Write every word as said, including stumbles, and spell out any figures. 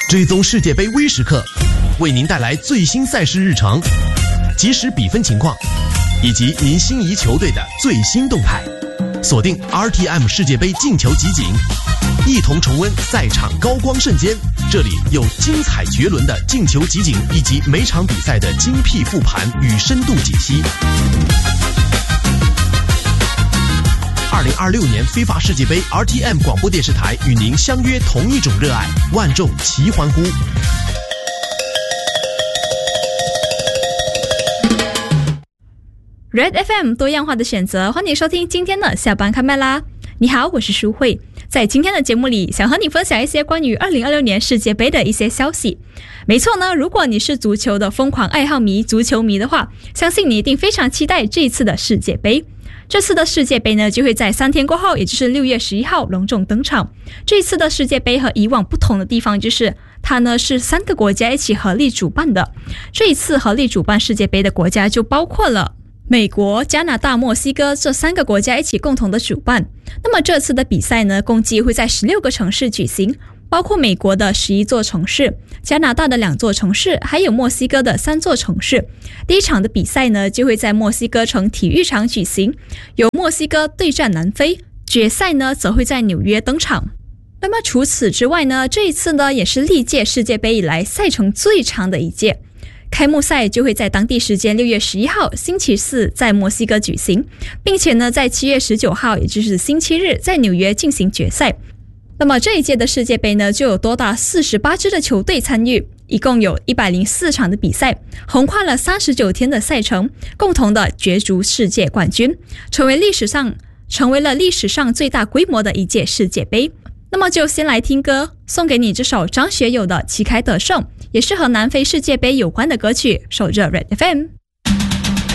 追踪世界杯微时刻，为您带来最新赛事日程、即时比分情况，以及您心仪球队的最新动态。锁定 R T M 世界杯进球集锦，一同重温赛场高光瞬间。这里有精彩绝伦的进球集锦，以及每场比赛的精辟复盘与深度解析。二零二六年非法世界杯 R T M 广播电视台与您相约同一种热爱，万众齐欢呼。 Red F M 多样化的选择，欢迎收听今天的下班开麦啦！你好，我是舒慧。在今天的节目里，想和你分享一些关于二零二六年世界杯的一些消息。没错呢，如果你是足球的疯狂爱好迷、足球迷的话，相信你一定非常期待这一次的世界杯。这次的世界杯呢，就会在三天过后，也就是六月十一号隆重登场。这一次的世界杯和以往不同的地方就是，它呢是三个国家一起合力主办的。这一次合力主办世界杯的国家就包括了美国、加拿大、墨西哥这三个国家一起共同的主办。那么这次的比赛呢，共计会在十六个城市举行，包括美国的十一座城市、加拿大的两座城市，还有墨西哥的三座城市。第一场的比赛呢，就会在墨西哥城体育场举行，由墨西哥对战南非。决赛呢，则会在纽约登场。那么除此之外呢，这一次呢，也是历届世界杯以来赛程最长的一届。开幕赛就会在当地时间六月十一号星期四在墨西哥举行，并且呢，在七月十九号，也就是星期日，在纽约进行决赛。那么这一届的世界杯呢，就有多达四十八支的球队参与，一共有一百零四场的比赛，横跨了三十九天的赛程，共同的角逐世界冠军，成为历史上成为了历史上最大规模的一届世界杯。那么就先来听歌，送给你这首张学友的《旗开得胜》，也是和南非世界杯有关的歌曲，守着 Red F M。